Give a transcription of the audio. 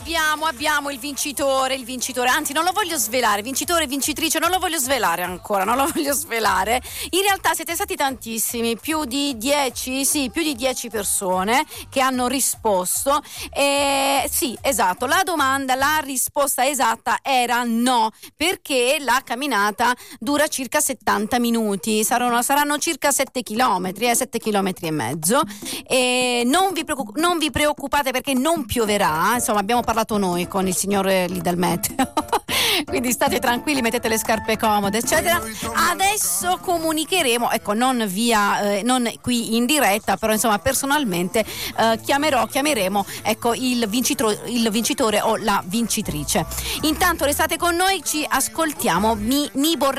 abbiamo il vincitore, anzi non lo voglio svelare, vincitore, vincitrice, non lo voglio svelare ancora, In realtà siete stati tantissimi, più di 10 persone che hanno risposto. Sì, esatto, la risposta esatta era no, perché la camminata dura circa 70 minuti, saranno circa 7 chilometri, 7 chilometri e mezzo. E non vi preoccupate perché non pioverà, insomma abbiamo parlato noi con il signore lì del meteo quindi state tranquilli, mettete le scarpe comode eccetera. Adesso comunicheremo, ecco, non qui in diretta, però insomma personalmente chiameremo ecco il vincitore o la vincitrice. Intanto restate con noi, ci ascoltiamo Mi